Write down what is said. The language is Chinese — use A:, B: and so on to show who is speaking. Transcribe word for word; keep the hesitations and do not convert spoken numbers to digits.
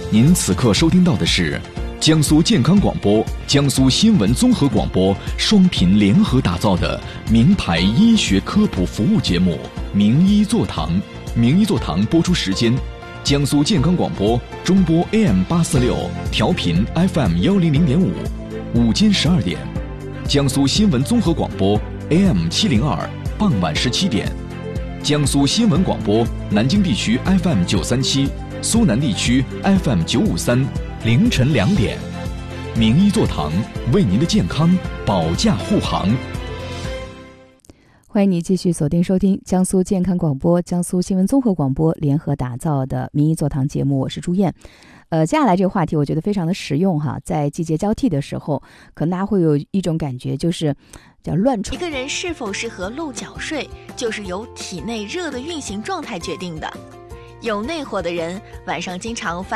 A: 您此刻收听到的是江苏健康广播、江苏新闻综合广播双频联合打造的名牌医学科普服务节目《名医座堂》。名医座堂播出时间：江苏健康广播中波 A M 八四六，调频 F M 幺零零点五，午间十二点；江苏新闻综合广播 A M 七零二，傍晚十七点；江苏新闻广播南京地区 F M 九三七，苏南地区 F M 九五三，凌晨两点。名医座堂为您的健康保驾护航。
B: 欢迎你继续锁定收听江苏健康广播、江苏新闻综合广播联合打造的名医座堂节目，我是朱燕。呃，接下来这个话题我觉得非常的实用哈，在季节交替的时候，可能大家会有一种感觉，就是叫乱床。
C: 一个人是否适合露脚睡，就是由体内热的运行状态决定的。有内火的人，晚上经常发